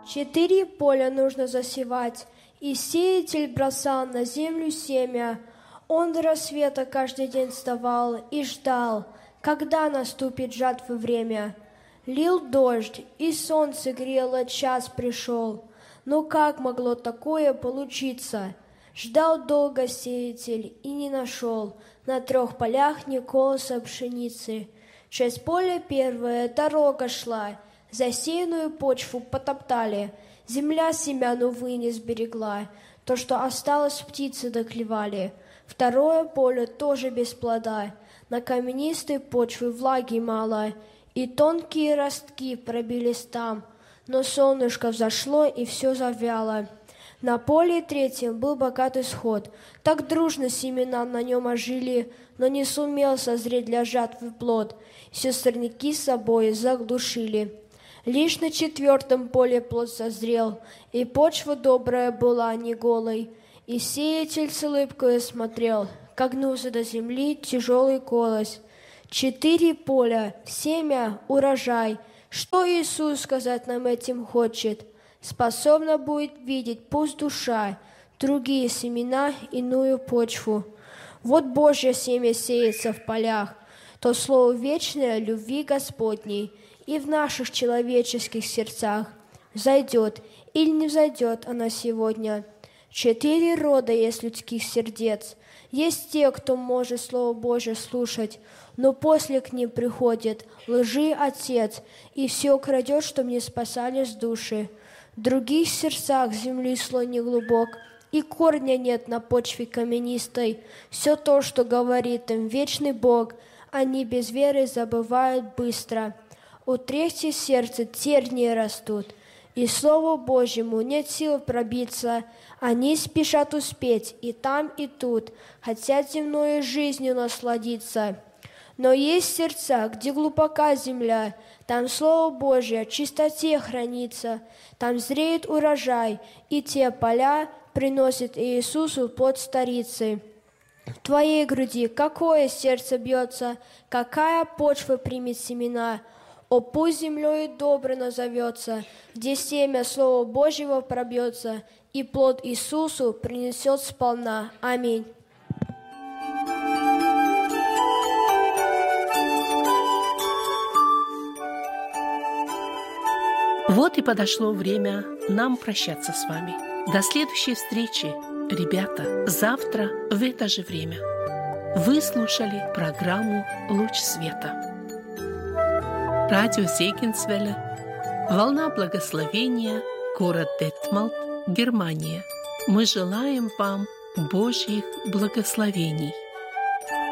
4 поля нужно засевать, и сеятель бросал на землю семя. Он до рассвета каждый день вставал и ждал, когда наступит жатвы время. Лил дождь, и солнце грело, час пришел. Но как могло такое получиться? Ждал долго сеятель и не нашел на 3 полях ни колоса пшеницы. Через поле первое дорога шла, засеянную почву потоптали. Земля семян, увы, не сберегла, то, что осталось, птицы доклевали. 2 поле тоже без плода, на каменистой почве влаги мало, и тонкие ростки пробились там, но солнышко взошло, и все завяло. На поле 3 был богатый сход, так дружно семена на нем ожили, но не сумел созреть для жатвы плод, все сорняки с собой заглушили. Лишь на 4 поле плод созрел, и почва добрая была, не голой, и сеятель с улыбкой смотрел, как гнулся до земли тяжелый колос. 4 поля, семя, урожай. Что Иисус сказать нам этим хочет? Способна будет видеть пусть душа, другие семена, иную почву. Вот Божье семя сеется в полях, то слово вечное любви Господней и в наших человеческих сердцах. Взойдет или не взойдет она сегодня. 4 рода есть людских сердец. Есть те, кто может Слово Божье слушать, но после к ним приходит лжи отец, и все крадет, чтобы не спасались души. В других сердцах земли слой не глубок, и корня нет на почве каменистой. Все то, что говорит им вечный Бог, они без веры забывают быстро. У 3 сердца тернии растут, и Слову Божьему нет сил пробиться. Они спешат успеть и там, и тут, хотят земной жизнью насладиться. Но есть сердца, где глубока земля, там Слово Божье в чистоте хранится, там зреет урожай, и те поля приносят Иисусу плод старицы. В твоей груди какое сердце бьется, какая почва примет семена? О, пусть землей добро назовется, где семя Слова Божьего пробьется, и плод Иисусу принесет сполна. Аминь. Вот и подошло время нам прощаться с вами. До следующей встречи, ребята, завтра в это же время. Вы слушали программу «Луч света». Радио Зегенсвелле, волна благословения, город Детмалт, Германия. Мы желаем вам Божьих благословений.